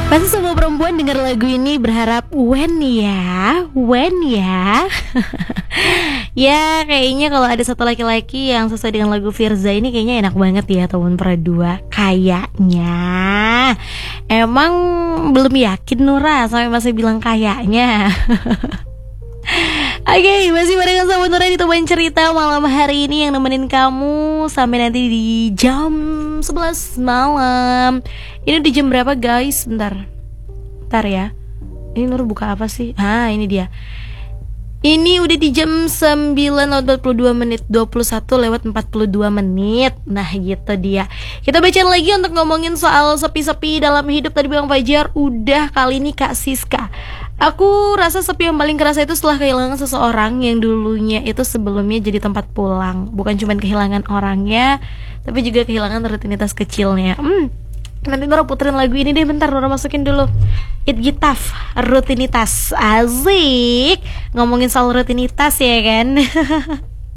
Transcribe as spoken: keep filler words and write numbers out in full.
Pasti semua perempuan dengar lagu ini berharap when ya, when ya. Ya kayaknya kalau ada satu laki-laki yang sesuai dengan lagu Firza ini kayaknya enak banget ya teman berdua. Kayaknya emang belum yakin Nura sampai masih bilang kayaknya. Oke, okay, masih barengan sama Nura di teman cerita malam hari ini yang nemenin kamu sampai nanti di jam sebelas malam. Ini di jam berapa guys? Bentar. Bentar ya. Ini Nur buka apa sih? Ah, ini dia. Ini udah di jam sembilan lewat empat puluh dua menit, dua puluh satu lewat empat puluh dua menit. Nah gitu dia. Kita bacain lagi untuk ngomongin soal sepi-sepi dalam hidup. Tadi Bang Fajar udah, kali ini Kak Siska. Aku rasa sepi yang paling kerasa itu setelah kehilangan seseorang yang dulunya itu sebelumnya jadi tempat pulang. Bukan cuma kehilangan orangnya, tapi juga kehilangan rutinitas kecilnya. Hmm, nanti Nora puterin lagu ini deh, bentar Nora masukin dulu. It Get Tough, rutinitas. Asik. Ngomongin soal rutinitas ya kan.